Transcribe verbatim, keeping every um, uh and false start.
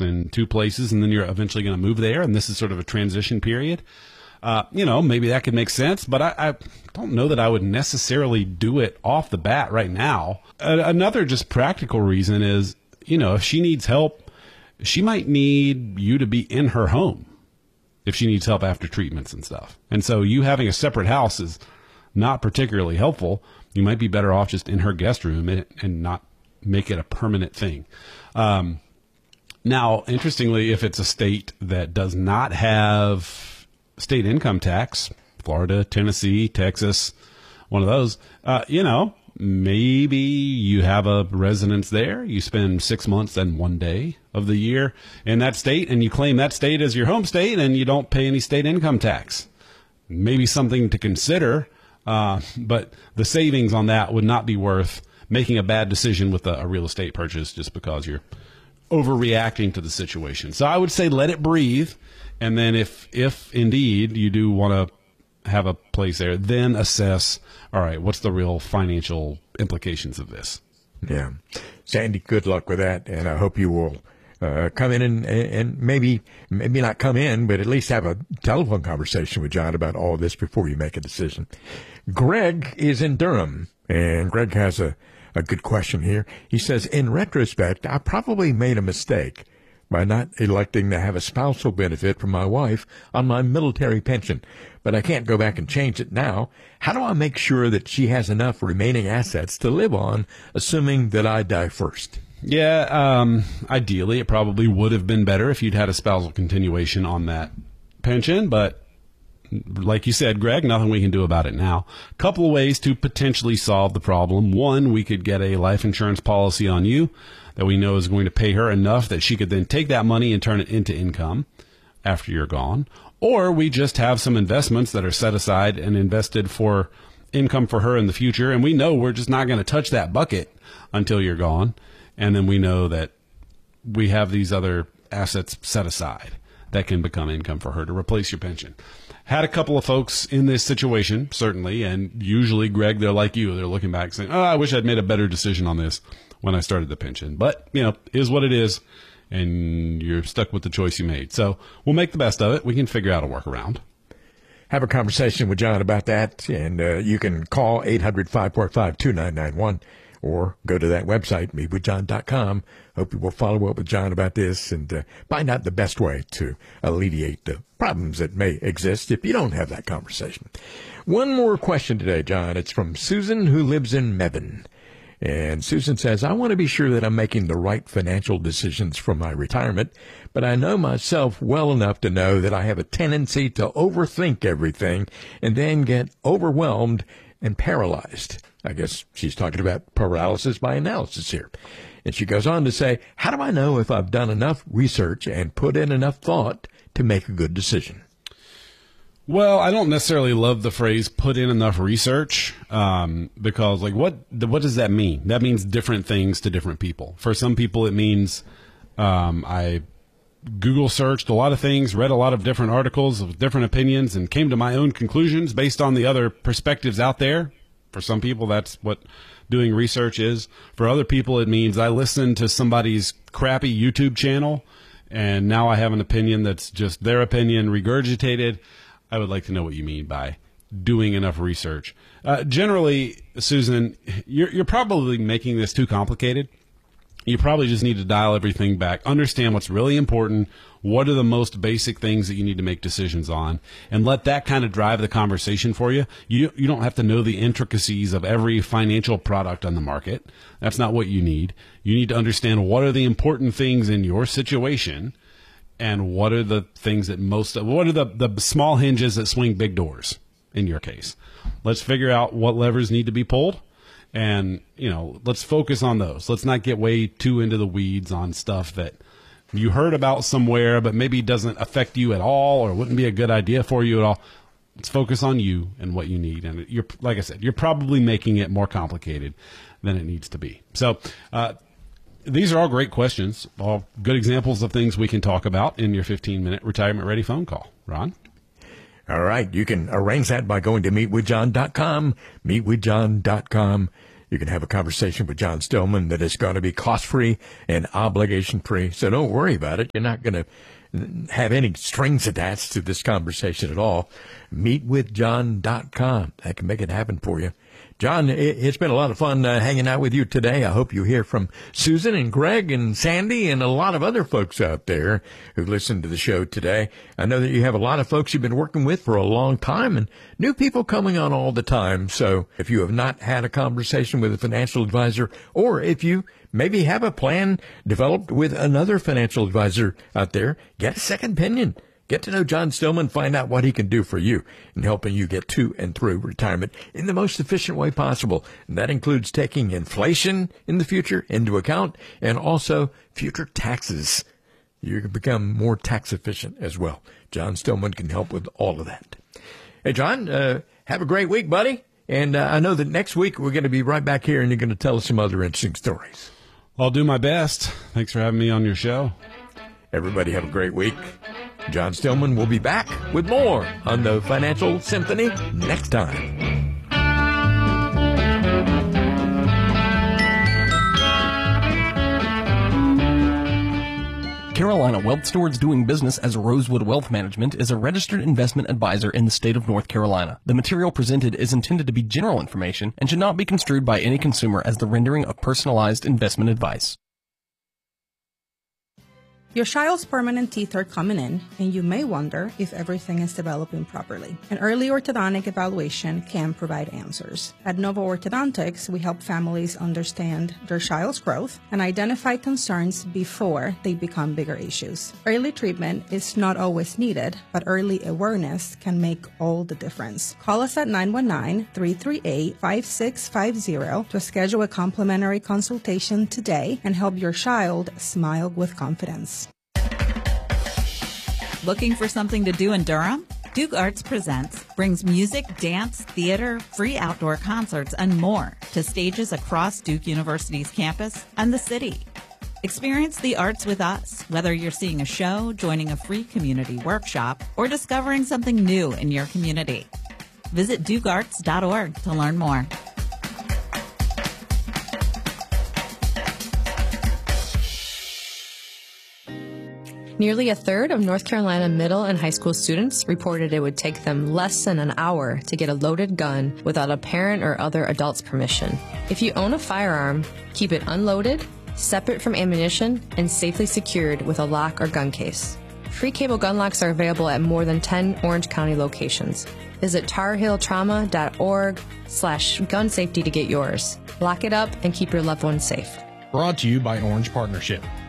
house and two places, and then you're eventually going to move there, and this is sort of a transition period. Uh, you know, maybe that could make sense, but I, I don't know that I would necessarily do it off the bat right now. A- another just practical reason is, you know, if she needs help, she might need you to be in her home if she needs help after treatments and stuff. And so you having a separate house is not particularly helpful. You might be better off just in her guest room and, and not make it a permanent thing. Um, now, interestingly, if it's a state that does not have state income tax, Florida, Tennessee, Texas, one of those, uh, you know, maybe you have a residence there. You spend six months and one day of the year in that state, and you claim that state as your home state, and you don't pay any state income tax. Maybe something to consider, uh, but the savings on that would not be worth making a bad decision with a, a real estate purchase just because you're overreacting to the situation. So I would say let it breathe. And then if, if indeed you do want to have a place there, then assess, all right, what's the real financial implications of this? Yeah. Sandy, good luck with that. And I hope you will uh, come in and, and maybe, maybe not come in, but at least have a telephone conversation with John about all of this before you make a decision. Greg is in Durham, and Greg has a, a good question here. He says, in retrospect, I probably made a mistake by not electing to have a spousal benefit from my wife on my military pension. But I can't go back and change it now. How do I make sure that she has enough remaining assets to live on, assuming that I die first? Yeah, um, ideally, it probably would have been better if you'd had a spousal continuation on that pension, but like you said, Greg, nothing we can do about it now. A couple of ways to potentially solve the problem. One, we could get a life insurance policy on you that we know is going to pay her enough that she could then take that money and turn it into income after you're gone. Or we just have some investments that are set aside and invested for income for her in the future, and we know we're just not going to touch that bucket until you're gone. And then we know that we have these other assets set aside that can become income for her to replace your pension. Had a couple of folks in this situation, certainly, and usually, Greg, they're like you. They're looking back saying, oh, I wish I'd made a better decision on this when I started the pension. But, you know, is what it is, and you're stuck with the choice you made. So we'll make the best of it. We can figure out a workaround. Have a conversation with John about that, and uh, you can call eight hundred, five four five, two nine nine one or go to that website, meet with john dot com. Hope you will follow up with John about this and uh, find out the best way to alleviate the problems that may exist if you don't have that conversation. One more question today, John. It's from Susan, who lives in Mebane. And Susan says, I want to be sure that I'm making the right financial decisions for my retirement, but I know myself well enough to know that I have a tendency to overthink everything and then get overwhelmed and paralyzed. I guess she's talking about paralysis by analysis here. And she goes on to say, how do I know if I've done enough research and put in enough thought to make a good decision? Well, I don't necessarily love the phrase put in enough research um, because, like, what what does that mean? That means different things to different people. For some people, it means um, I Google searched a lot of things, read a lot of different articles with different opinions, and came to my own conclusions based on the other perspectives out there. For some people, that's what doing research is. For other people, it means I listened to somebody's crappy YouTube channel, and now I have an opinion that's just their opinion regurgitated. I would like to know what you mean by doing enough research. Uh, generally, Susan, you're, you're probably making this too complicated. You probably just need to dial everything back, understand what's really important, what are the most basic things that you need to make decisions on, and let that kind of drive the conversation for you. You, you don't have to know the intricacies of every financial product on the market. That's not what you need. You need to understand what are the important things in your situation, and what are the things that most, what are the, the small hinges that swing big doors in your case. Let's figure out what levers need to be pulled. And, you know, let's focus on those. Let's not get way too into the weeds on stuff that you heard about somewhere, but maybe doesn't affect you at all or wouldn't be a good idea for you at all. Let's focus on you and what you need. And you're, like I said, you're probably making it more complicated than it needs to be. So, uh, these are all great questions, all good examples of things we can talk about in your fifteen minute retirement ready phone call. Ron? All right. You can arrange that by going to meet with john dot com, meet with john dot com. You can have a conversation with John Stillman that is going to be cost-free and obligation-free. So don't worry about it. You're not going to have any strings attached to this conversation at all. meet with john dot com. That can make it happen for you. John, it's been a lot of fun uh, hanging out with you today. I hope you hear from Susan and Greg and Sandy and a lot of other folks out there who listen to the show today. I know that you have a lot of folks you've been working with for a long time and new people coming on all the time. So if you have not had a conversation with a financial advisor, or if you maybe have a plan developed with another financial advisor out there, get a second opinion. Get to know John Stillman, find out what he can do for you in helping you get to and through retirement in the most efficient way possible. And that includes taking inflation in the future into account and also future taxes. You can become more tax efficient as well. John Stillman can help with all of that. Hey, John, uh, have a great week, buddy. And uh, I know that next week we're going to be right back here and you're going to tell us some other interesting stories. I'll do my best. Thanks for having me on your show. Everybody have a great week. John Stillman will be back with more on the Financial Symphony next time. Carolina Wealth Stewards doing business as Rosewood Wealth Management is a registered investment advisor in the state of North Carolina. The material presented is intended to be general information and should not be construed by any consumer as the rendering of personalized investment advice. Your child's permanent teeth are coming in, and you may wonder if everything is developing properly. An early orthodontic evaluation can provide answers. At Nova Orthodontics, we help families understand their child's growth and identify concerns before they become bigger issues. Early treatment is not always needed, but early awareness can make all the difference. Call us at nine one nine, three three eight, five six five zero to schedule a complimentary consultation today and help your child smile with confidence. Looking for something to do in Durham? Duke Arts Presents brings music, dance, theater, free outdoor concerts, and more to stages across Duke University's campus and the city. Experience the arts with us, whether you're seeing a show, joining a free community workshop, or discovering something new in your community. Visit duke arts dot org to learn more. Nearly a third of North Carolina middle and high school students reported it would take them less than an hour to get a loaded gun without a parent or other adult's permission. If you own a firearm, keep it unloaded, separate from ammunition, and safely secured with a lock or gun case. Free cable gun locks are available at more than ten Orange County locations. Visit tar hill trauma dot org slash gun safety to get yours. Lock it up and keep your loved ones safe. Brought to you by Orange Partnership.